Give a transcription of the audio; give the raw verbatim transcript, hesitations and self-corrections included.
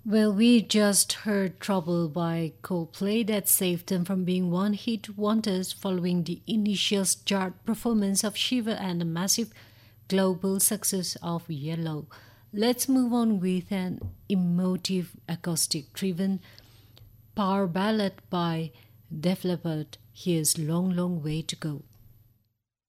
Well, we just heard Trouble by Coldplay that saved them from being one hit wonders following the initial chart performance of Shiva and the massive global success of Yellow. Let's move on with an emotive acoustic driven power ballad by Def Leppard. Here's Long Long Way to Go.